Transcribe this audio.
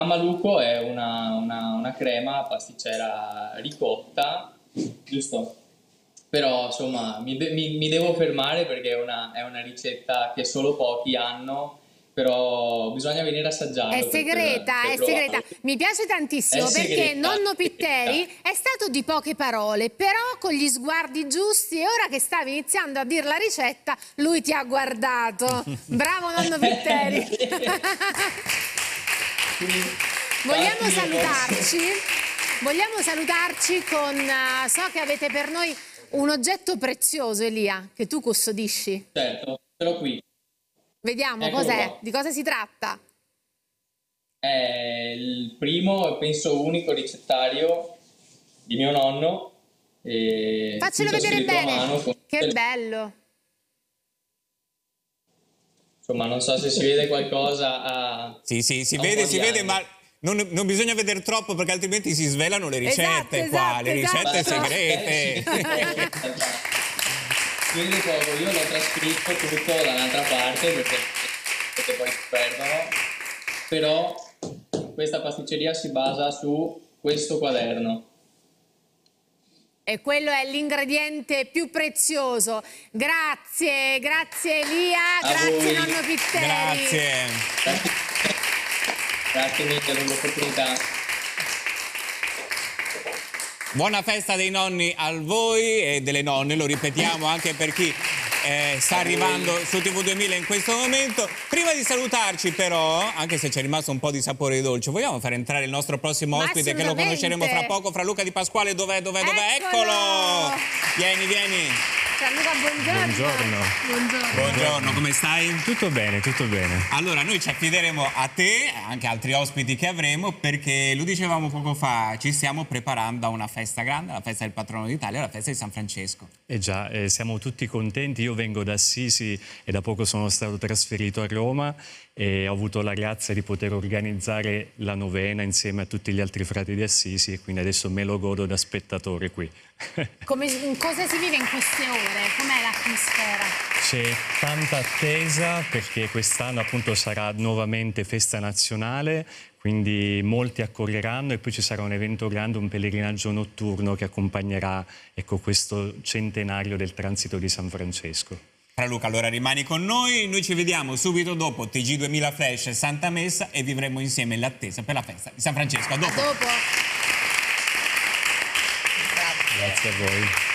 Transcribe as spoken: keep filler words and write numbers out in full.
Maluco è una, una, una crema pasticcera ricotta, giusto? Però insomma mi, de mi, mi devo fermare perché è una, è una ricetta che solo pochi hanno, però bisogna venire a assaggiarlo. È segreta, per, per è segreta. Mi piace tantissimo è perché segreta, nonno è Pitteri è stato di poche parole, però con gli sguardi giusti, e ora che stavi iniziando a dire la ricetta, lui ti ha guardato. Bravo nonno Pitteri. Vogliamo salutarci? Vogliamo salutarci con, uh, so che avete per noi un oggetto prezioso, Elia, che tu custodisci. Certo, ce l'ho qui. Vediamo cos'è, di cosa si tratta. È il primo e penso unico ricettario di mio nonno. E faccelo vedere bene, che bello. Insomma, non so se si vede qualcosa a... Sì, sì, si vede, si vede, ma non, non bisogna vedere troppo perché altrimenti si svelano le ricette, esatto, qua, esatto, le ricette esatto. segrete. Quindi poco, io l'ho trascritto tutto da un'altra parte perché, perché poi si perdono, però questa pasticceria si basa su questo quaderno. E quello è l'ingrediente più prezioso. Grazie, grazie Elia, A grazie voi. nonno Pitteri. Grazie. Grazie, grazie mille per l'opportunità. Buona festa dei nonni a voi e delle nonne, lo ripetiamo anche per chi eh, sta arrivando su T V duemila in questo momento. Prima di salutarci però, anche se c'è rimasto un po' di sapore dolce, vogliamo far entrare il nostro prossimo ospite che lo conosceremo fra poco, Fra Luca Di Pasquale. Dov'è, dov'è, dov'è? Eccolo! Eccolo! Vieni, vieni. Gianluca, buongiorno. Buongiorno. Buongiorno. Buongiorno, come stai? Tutto bene, tutto bene. Allora, noi ci affideremo a te e anche altri ospiti che avremo perché, lo dicevamo poco fa, ci stiamo preparando a una festa grande, la festa del patrono d'Italia, la festa di San Francesco. Eh già, eh, siamo tutti contenti. Io vengo da Assisi e da poco sono stato trasferito a Roma e ho avuto la grazia di poter organizzare la novena insieme a tutti gli altri frati di Assisi e quindi adesso me lo godo da spettatore qui. Come, cosa si vive in queste ore? Com'è l'atmosfera? C'è tanta attesa perché quest'anno appunto sarà nuovamente festa nazionale, quindi molti accorreranno e poi ci sarà un evento grande, un pellegrinaggio notturno che accompagnerà, ecco, questo centenario del transito di San Francesco. Fra Luca, allora rimani con noi, noi ci vediamo subito dopo T G duemila Flash e Santa Messa e vivremo insieme l'attesa per la festa di San Francesco. A dopo. A dopo. Grazie a voi.